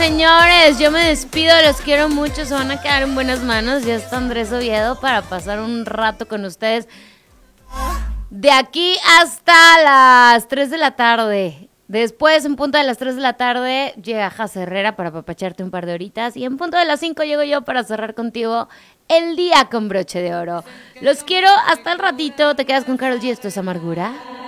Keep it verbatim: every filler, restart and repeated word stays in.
señores, yo me despido, los quiero mucho, se van a quedar en buenas manos. Ya está Andrés Oviedo para pasar un rato con ustedes. De aquí hasta las tres de la tarde. Después, en punto de las tres de la tarde, llega Jas Herrera para apapacharte un par de horitas. Y en punto de las cinco llego yo para cerrar contigo el día con broche de oro. Los quiero hasta el ratito. Te quedas con Karol G. Esto es Amargura.